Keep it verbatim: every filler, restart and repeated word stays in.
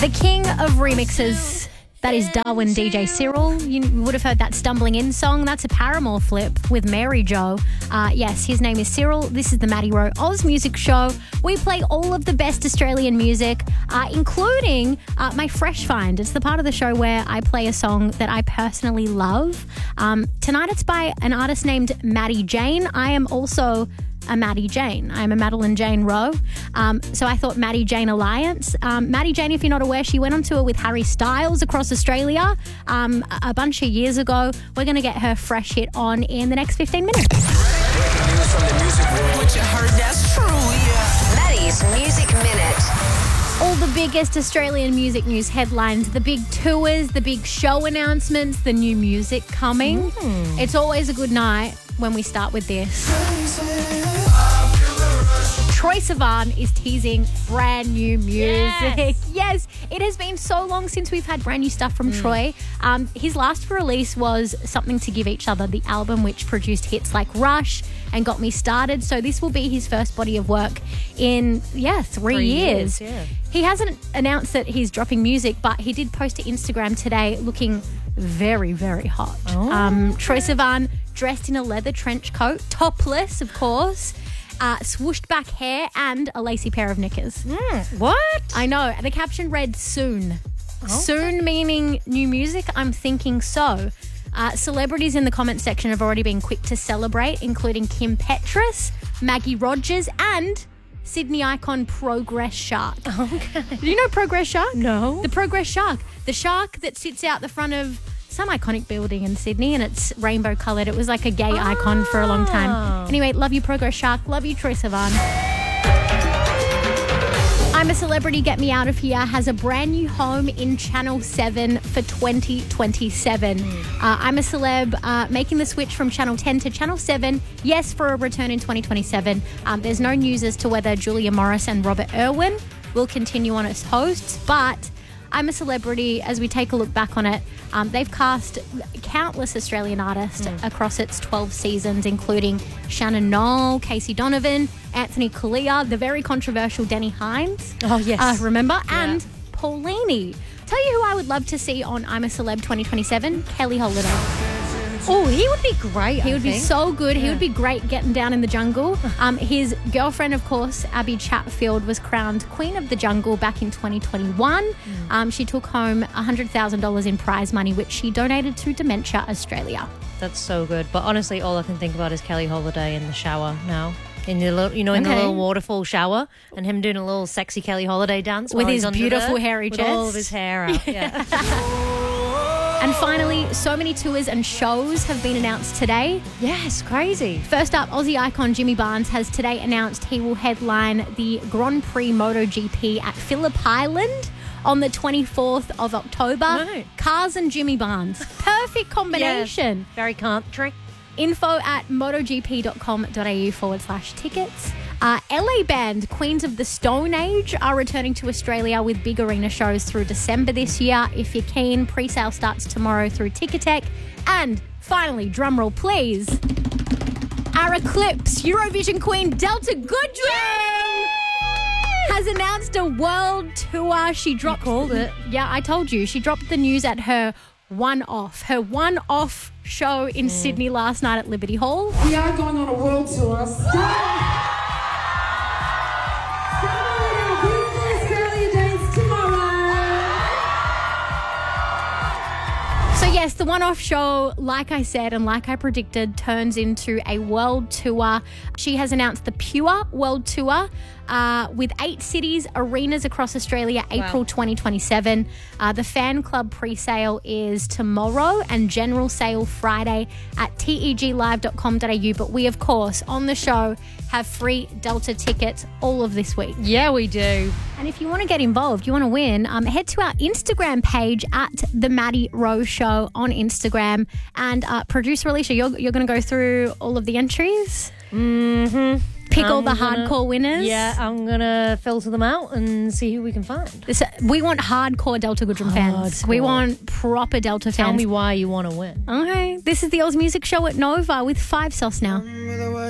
The king of remixes, that is Darwin D J Cyril. You would have heard that Stumbling In song. That's a Paramore flip with Mary Jo. Uh, yes, his name is Cyril. This is the Maddie Rowe Oz Music Show. We play all of the best Australian music, uh, including uh, my Fresh Find. It's the part of the show where I play a song that I personally love. Um, tonight it's by an artist named Maddie Jane. I am also a Maddie Jane. I'm a Madeline Jane Rowe. Um, so I thought Maddie Jane Alliance. Um, Maddie Jane, if you're not aware, she went on tour with Harry Styles across Australia um, a bunch of years ago. We're going to get her fresh hit on in the next fifteen minutes. News from the music world. What you heard, that's true, yeah. Maddie's Music Minute. All the biggest Australian music news headlines, the big tours, the big show announcements, the new music coming. Mm. It's always a good night when we start with this. Troye Sivan is teasing brand new music. Yes. yes, it has been so long since we've had brand new stuff from mm. Troye. Um, his last release was Something to Give Each Other, the album which produced hits like Rush and Got Me Started. So this will be his first body of work in, yeah, three, three years. years yeah. He hasn't announced that he's dropping music, but he did post to Instagram today looking very, very hot. Oh, um, Troye Sivan dressed in a leather trench coat, topless, of course. Uh, swooshed back hair and a lacy pair of knickers. Mm, what? I know. The caption read soon. Okay. Soon meaning new music? I'm thinking so. Uh, celebrities in the comment section have already been quick to celebrate, including Kim Petras, Maggie Rogers and Sydney icon Progress Shark. Okay. Do you know Progress Shark? No. The Progress Shark. The shark that sits out the front of some iconic building in Sydney and it's rainbow coloured. It was like a gay oh. icon for a long time. Anyway, love you Progress Shark. Love you Troye Sivan. I'm a Celebrity, Get Me Out of Here has a brand new home in Channel seven for twenty twenty-seven. Mm. Uh, I'm a Celeb uh, making the switch from Channel ten to Channel seven. Yes, for a return in twenty twenty-seven. Um, there's no news as to whether Julia Morris and Robert Irwin will continue on as hosts, but I'm a Celebrity, as we take a look back on it, um, they've cast countless Australian artists mm. across its twelve seasons, including Shannon Noll, Casey Donovan, Anthony Collier, the very controversial Denny Hines. Oh, yes. Uh, remember? Yeah. And Paulini. Tell you who I would love to see on I'm a Celeb twenty twenty-seven, Kelly Holiday. Oh, he would be great. He I would think. be so good. Yeah. He would be great getting down in the jungle. Um, his girlfriend, of course, Abby Chatfield, was crowned Queen of the Jungle back in twenty twenty-one. Mm. Um, she took home one hundred thousand dollars in prize money, which she donated to Dementia Australia. That's so good. But honestly, all I can think about is Kelly Holiday in the shower now. In the little, you know, in okay. the little waterfall shower, and him doing a little sexy Kelly Holiday dance with his beautiful there, hairy with chest, all of his hair out. Yeah. And finally, so many tours and shows have been announced today. Yes, crazy. First up, Aussie icon Jimmy Barnes has today announced he will headline the Grand Prix MotoGP at Phillip Island on the twenty-fourth of October. Right. Cars and Jimmy Barnes. Perfect combination. Yes, very country. Info at motogp.com.au forward slash tickets. Uh, L A band Queens of the Stone Age are returning to Australia with big arena shows through December this year. If you're keen, pre-sale starts tomorrow through Ticketek. And finally, drumroll please, our Eclipse Eurovision Queen Delta Goodrem has announced a world tour. She dropped you called it. Yeah, I told you. She dropped the news at her one-off, her one-off show in mm. Sydney last night at Liberty Hall. We are going on a world tour. So yes, the one-off show, like I said and like I predicted, turns into a world tour. She has announced the Pure World Tour uh, with eight cities, arenas across Australia, April wow. twenty twenty-seven. Uh, the fan club pre-sale is tomorrow and general sale Friday at teg live dot com dot a u. But we, of course, on the show have free Delta tickets all of this week. Yeah, we do. And if you want to get involved, you want to win, um, head to our Instagram page at The Maddie Rowe Show on Instagram. And uh, producer Alicia, you're, you're going to go through all of the entries? Mm-hmm. Pick I'm all the gonna, hardcore winners? Yeah, I'm going to filter them out and see who we can find. This, we want hardcore Delta Goodrem fans. We want proper Delta fans. Tell me why you want to win. Okay. This is the Oz Music Show at Nova with Five Sauce now.